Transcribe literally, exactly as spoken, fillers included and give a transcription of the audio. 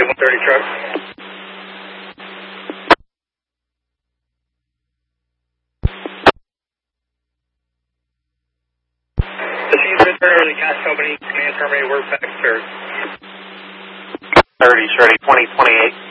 one thirty truck. The Caesar or the gas company, command terminated, word back, sir. thirty, ready, twenty twenty-eight.